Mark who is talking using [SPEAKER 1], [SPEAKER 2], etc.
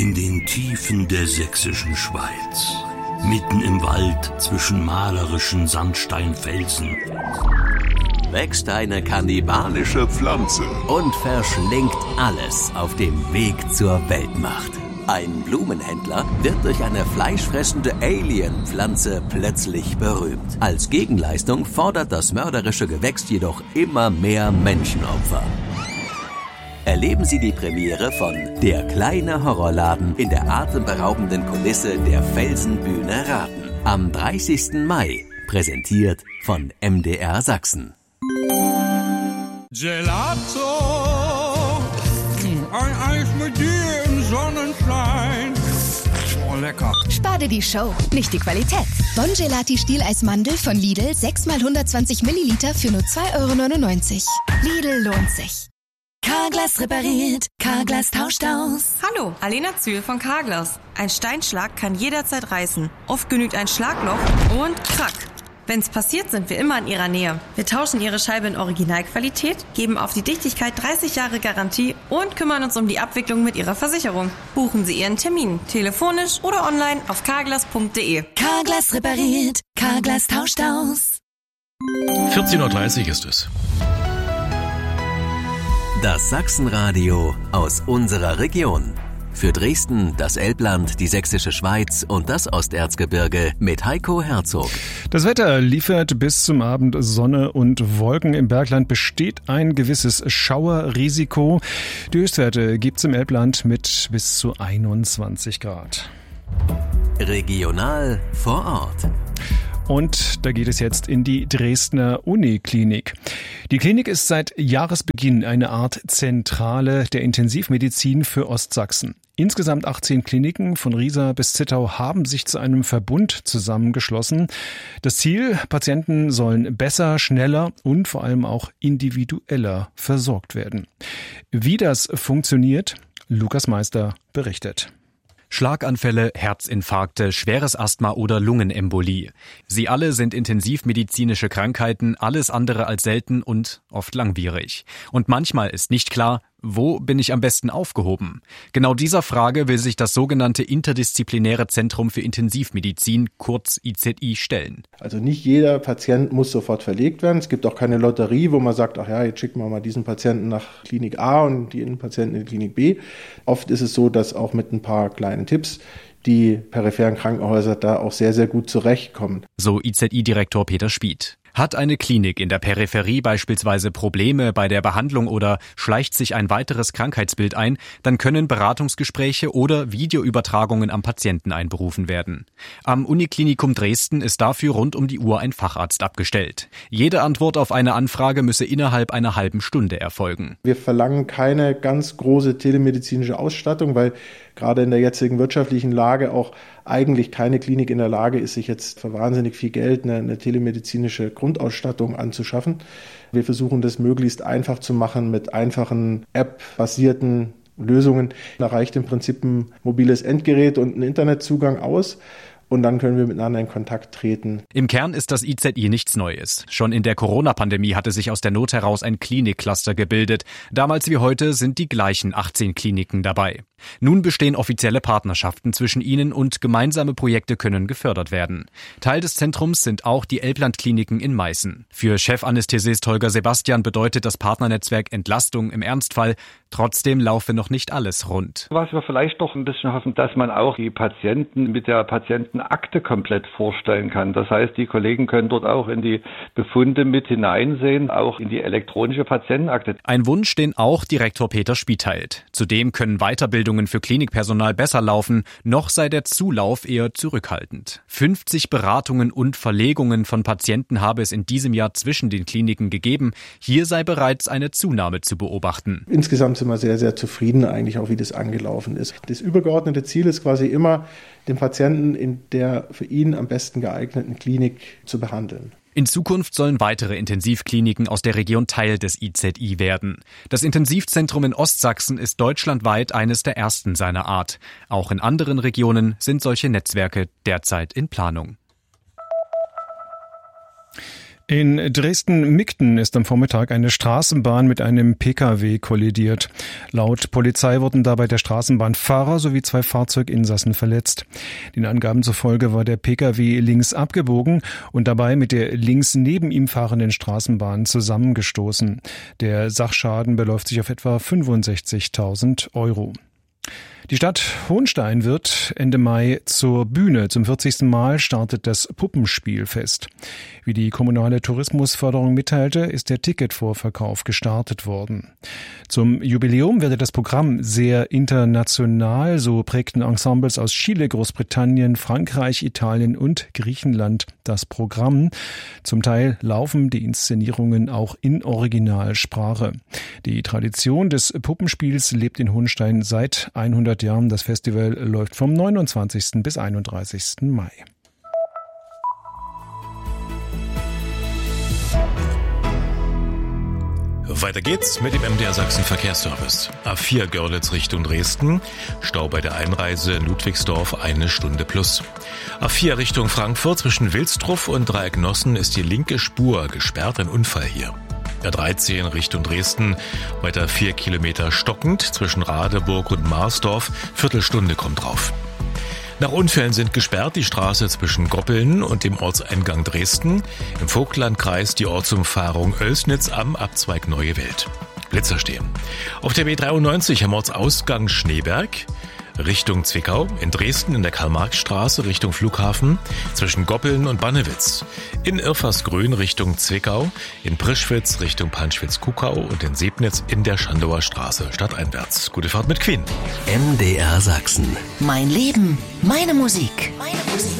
[SPEAKER 1] In den Tiefen der sächsischen Schweiz, mitten im Wald zwischen malerischen Sandsteinfelsen,
[SPEAKER 2] wächst eine kannibalische Pflanze und verschlingt alles auf dem Weg zur Weltmacht. Ein Blumenhändler wird durch eine fleischfressende Alien-Pflanze plötzlich berühmt. Als Gegenleistung fordert das mörderische Gewächs jedoch immer mehr Menschenopfer. Erleben Sie die Premiere von Der kleine Horrorladen in der atemberaubenden Kulisse der Felsenbühne Raten. Am 30. Mai, präsentiert von MDR Sachsen.
[SPEAKER 3] Gelato, ein Eis mit dir im Sonnenschein. Oh, lecker.
[SPEAKER 4] Spar dir die Show, nicht die Qualität. Bon Gelati Stieleismandel von Lidl, 6 x 120 Milliliter für nur 2,99 €. Lidl lohnt sich. Carglass repariert, Carglass tauscht aus.
[SPEAKER 5] Hallo, Alena Zühl von Carglass. Ein Steinschlag kann jederzeit reißen. Oft genügt ein Schlagloch und krack. Wenn's passiert, sind wir immer in Ihrer Nähe. Wir tauschen Ihre Scheibe in Originalqualität, geben auf die Dichtigkeit 30 Jahre Garantie und kümmern uns um die Abwicklung mit Ihrer Versicherung. Buchen Sie Ihren Termin, telefonisch oder online auf carglass.de.
[SPEAKER 4] Carglass repariert, Carglass tauscht aus.
[SPEAKER 6] 14:30 Uhr ist es.
[SPEAKER 2] Das Sachsenradio aus unserer Region. Für Dresden, das Elbland, die Sächsische Schweiz und das Osterzgebirge mit Heiko Herzog.
[SPEAKER 7] Das Wetter liefert bis zum Abend Sonne und Wolken. Im Bergland besteht ein gewisses Schauerrisiko. Die Höchstwerte gibt's im Elbland mit bis zu 21 Grad.
[SPEAKER 2] Regional vor Ort.
[SPEAKER 7] Und da geht es jetzt in die Dresdner Uniklinik. Die Klinik ist seit Jahresbeginn eine Art Zentrale der Intensivmedizin für Ostsachsen. Insgesamt 18 Kliniken von Riesa bis Zittau haben sich zu einem Verbund zusammengeschlossen. Das Ziel: Patienten sollen besser, schneller und vor allem auch individueller versorgt werden. Wie das funktioniert, Lukas Meister berichtet.
[SPEAKER 8] Schlaganfälle, Herzinfarkte, schweres Asthma oder Lungenembolie. Sie alle sind intensivmedizinische Krankheiten, alles andere als selten und oft langwierig. Und manchmal ist nicht klar, wo bin ich am besten aufgehoben? Genau dieser Frage will sich das sogenannte Interdisziplinäre Zentrum für Intensivmedizin, kurz IZI, stellen.
[SPEAKER 9] Also nicht jeder Patient muss sofort verlegt werden. Es gibt auch keine Lotterie, wo man sagt, ach ja, jetzt schicken wir mal diesen Patienten nach Klinik A und die Patienten in Klinik B. Oft ist es so, dass auch mit ein paar kleinen Tipps die peripheren Krankenhäuser da auch sehr, sehr gut zurechtkommen.
[SPEAKER 8] So IZI-Direktor Peter Spieth. Hat eine Klinik in der Peripherie beispielsweise Probleme bei der Behandlung oder schleicht sich ein weiteres Krankheitsbild ein, dann können Beratungsgespräche oder Videoübertragungen am Patienten einberufen werden. Am Uniklinikum Dresden ist dafür rund um die Uhr ein Facharzt abgestellt. Jede Antwort auf eine Anfrage müsse innerhalb einer halben Stunde erfolgen.
[SPEAKER 9] Wir verlangen keine ganz große telemedizinische Ausstattung, weil gerade in der jetzigen wirtschaftlichen Lage auch eigentlich keine Klinik in der Lage ist, sich jetzt für wahnsinnig viel Geld eine telemedizinische Grundausstattung anzuschaffen. Wir versuchen das möglichst einfach zu machen mit einfachen App-basierten Lösungen. Da reicht im Prinzip ein mobiles Endgerät und ein Internetzugang aus. Und dann können wir miteinander in Kontakt treten.
[SPEAKER 8] Im Kern ist das IZI nichts Neues. Schon in der Corona-Pandemie hatte sich aus der Not heraus ein Klinikcluster gebildet. Damals wie heute sind die gleichen 18 Kliniken dabei. Nun bestehen offizielle Partnerschaften zwischen ihnen und gemeinsame Projekte können gefördert werden. Teil des Zentrums sind auch die Elbland-Kliniken in Meißen. Für Chefanästhesist Holger Sebastian bedeutet das Partnernetzwerk Entlastung im Ernstfall. Trotzdem laufe noch nicht alles rund.
[SPEAKER 10] Was wir vielleicht noch ein bisschen hoffen, dass man auch die Patienten mit der Patientenakte komplett vorstellen kann. Das heißt, die Kollegen können dort auch in die Befunde mit hineinsehen, auch in die elektronische Patientenakte.
[SPEAKER 8] Ein Wunsch, den auch Direktor Peter Spieth teilt. Zudem können Weiterbildungen für Klinikpersonal besser laufen, noch sei der Zulauf eher zurückhaltend. 50 Beratungen und Verlegungen von Patienten habe es in diesem Jahr zwischen den Kliniken gegeben. Hier sei bereits eine Zunahme zu beobachten.
[SPEAKER 9] Insgesamt sind wir sehr, sehr zufrieden eigentlich auch, wie das angelaufen ist. Das übergeordnete Ziel ist quasi immer, den Patienten in der für ihn am besten geeigneten Klinik zu behandeln.
[SPEAKER 8] In Zukunft sollen weitere Intensivkliniken aus der Region Teil des IZI werden. Das Intensivzentrum in Ostsachsen ist deutschlandweit eines der ersten seiner Art. Auch in anderen Regionen sind solche Netzwerke derzeit in Planung.
[SPEAKER 7] In Dresden-Migden ist am Vormittag eine Straßenbahn mit einem Pkw kollidiert. Laut Polizei wurden dabei der Straßenbahnfahrer sowie 2 Fahrzeuginsassen verletzt. Den Angaben zufolge war der Pkw links abgebogen und dabei mit der links neben ihm fahrenden Straßenbahn zusammengestoßen. Der Sachschaden beläuft sich auf etwa 65.000 €. Die Stadt Hohenstein wird Ende Mai zur Bühne. Zum 40. Mal startet das Puppenspielfest. Wie die kommunale Tourismusförderung mitteilte, ist der Ticketvorverkauf gestartet worden. Zum Jubiläum werde das Programm sehr international. So prägten Ensembles aus Chile, Großbritannien, Frankreich, Italien und Griechenland das Programm. Zum Teil laufen die Inszenierungen auch in Originalsprache. Die Tradition des Puppenspiels lebt in Hohenstein seit 100 Jahren. Das Festival läuft vom 29. bis 31. Mai.
[SPEAKER 6] Weiter geht's mit dem MDR Sachsen Verkehrsservice. A4 Görlitz Richtung Dresden. Stau bei der Einreise in Ludwigsdorf 1 Stunde plus. A4 Richtung Frankfurt zwischen Wilstruff und Dreiecknossen ist die linke Spur gesperrt. Ein Unfall hier. A13 Richtung Dresden. Weiter 4 Kilometer stockend zwischen Radeburg und Marsdorf. Viertelstunde kommt drauf. Nach Unfällen sind gesperrt die Straße zwischen Goppeln und dem Ortseingang Dresden, im Vogtlandkreis die Ortsumfahrung Oelsnitz am Abzweig Neue Welt. Blitzer stehen. Auf der B93 am Ortsausgang Schneeberg Richtung Zwickau, in Dresden in der Karl-Marx-Straße Richtung Flughafen, zwischen Goppeln und Bannewitz, in Irfersgrün Richtung Zwickau, in Prischwitz Richtung Panschwitz-Kuckau und in Sebnitz in der Schandauer Straße stadteinwärts. Gute Fahrt mit Queen.
[SPEAKER 2] MDR Sachsen.
[SPEAKER 4] Mein Leben, meine Musik. Meine Musik.